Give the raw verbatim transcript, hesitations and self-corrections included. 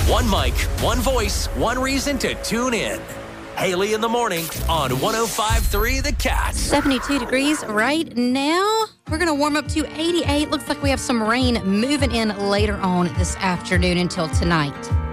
One mic, one voice, one reason to tune in. Haley in the morning on one oh five point three The Cat. seventy-two degrees right now. We're going to warm up to eighty-eight. Looks like we have some rain moving in later on this afternoon until tonight.